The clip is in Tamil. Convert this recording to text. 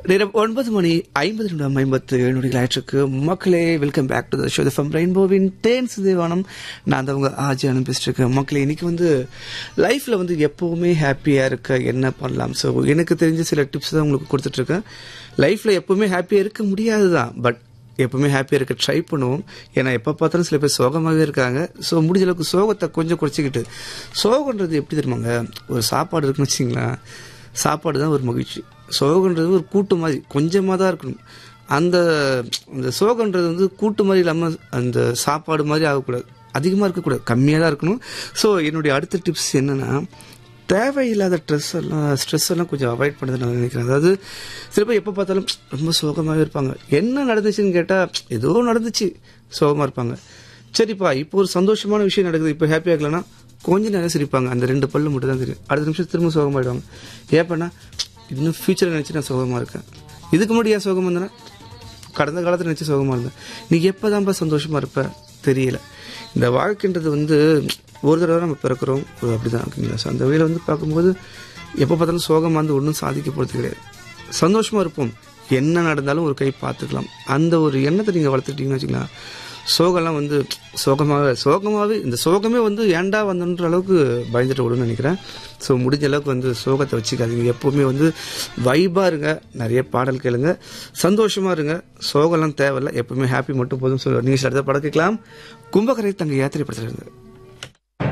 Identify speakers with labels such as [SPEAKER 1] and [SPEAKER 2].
[SPEAKER 1] நேரம் 9:50 மக்களே, welcome back to the show from ரெயின்போவின் தேன்ஸ் தேவானம். நான் அவங்க ஆஜி அனுப்பிச்சிட்டு இருக்கேன். மக்களே, இன்னைக்கு லைஃப்பில் எப்போவுமே ஹாப்பியாக இருக்க என்ன பண்ணலாம். ஸோ எனக்கு தெரிஞ்ச சில டிப்ஸ் தான் உங்களுக்கு கொடுத்துட்ருக்கேன். லைஃப்பில் எப்போவுமே ஹாப்பியாக இருக்க முடியாது தான், பட் எப்பவுமே ஹாப்பியாக இருக்க ட்ரை பண்ணுவோம். ஏன்னா எப்போ பார்த்தாலும் சில பேர் சோகமாகவே இருக்காங்க. ஸோ முடிஞ்ச அளவுக்கு சோகத்தை கொஞ்சம் குறைச்சிக்கிட்டு, சோகன்றது எப்படி தெரியுமாங்க, ஒரு சாப்பாடு இருக்குன்னு வச்சிங்களேன், சாப்பாடு தான் ஒரு மகிழ்ச்சி. சோகன்றது ஒரு கூட்டு மாதிரி கொஞ்சமாக தான் இருக்கணும். அந்த சோகன்றது கூட்டு மாதிரி இல்லாமல் அந்த சாப்பாடு மாதிரி ஆகக்கூடாது, அதிகமாக இருக்கக்கூடாது, கம்மியாக தான் இருக்கணும். ஸோ என்னுடைய அடுத்த டிப்ஸ் என்னென்னா, தேவையில்லாத ஸ்ட்ரெஸ் எல்லாம் கொஞ்சம் அவாய்ட் பண்ணுறது நான் நினைக்கிறேன். அதாவது சில பேர் எப்போ பார்த்தாலும் ரொம்ப சோகமாகவே இருப்பாங்க. என்ன நடந்துச்சுன்னு கேட்டால் ஏதோ நடந்துச்சு, சோகமாக இருப்பாங்க. சரிப்பா, இப்போ ஒரு சந்தோஷமான விஷயம் நடக்குது, இப்போ ஹாப்பியாக இருக்கலன்னா கொஞ்ச நேரம் சிரிப்பாங்க, அந்த 2 பல்லு மட்டும் தான் தெரியும். அடுத்த நிமிஷம் திரும்ப சோகமாகிடுவாங்க. ஏப்பண்ணா, இன்னும் ஃபியூச்சரை நினச்சி நான் சோகமாக இருக்கேன், இதுக்கு முன்னாடி ஏன் சோகமாக இருந்தேன்னா கடந்த காலத்தில் நினச்சி சோகமாக இருந்தேன். நீங்கள் எப்போ தான்ப்பா சந்தோஷமாக இருப்ப தெரியல. இந்த வாழ்க்கைன்றது ஒரு தடவை நம்ம பிறக்கிறோம், அப்படி தான் இருக்குங்களா. ஸோ அந்த வகையில் பார்க்கும்போது எப்போ பார்த்தாலும் சோகமாக ஒன்றும் சாதிக்க போகிறது கிடையாது. சந்தோஷமாக இருப்போம், என்ன நடந்தாலும் ஒரு கை பார்த்துக்கலாம். அந்த ஒரு எண்ணத்தை நீங்கள் வளர்த்துட்டீங்கன்னு வச்சுக்கலாம், சோகம்லாம் சோகமாகவே இந்த சோகமே ஏண்டா வந்தன்ற அளவுக்கு பயந்துட்டு விடுன்னு நினைக்கிறேன். ஸோ முடிஞ்ச அளவுக்கு சோகத்தை வச்சுக்காதீங்க. எப்போவுமே வைபாக இருங்க, நிறைய பாடல் கேளுங்க, சந்தோஷமாக இருங்க. சோகம்லாம் தேவையில்லை, எப்பவுமே ஹாப்பி மட்டும் போதும். நீங்கள் அடுத்த படம் கேட்கலாம். கும்பகரை தங்க யாத்திரை படுத்துறாங்க.